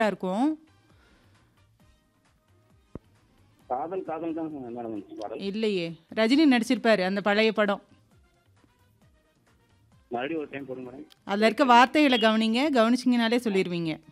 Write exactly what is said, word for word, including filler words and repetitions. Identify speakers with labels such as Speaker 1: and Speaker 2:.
Speaker 1: இருக்கும்.
Speaker 2: காதல் காதல் தான் மேடம் வந்துச்சு பாடல்.
Speaker 1: இல்லையே! ரஜினி நடிச்சிருப்பாரு அந்த பழைய படம்.
Speaker 2: மறுபடியும் ஒரு டைம் போடுங்க மேடம்.
Speaker 1: அதுல இருக்க வார்த்தைகள கவனிங்க. கவனிச்சீங்கனாலே சொல்லிருவீங்க.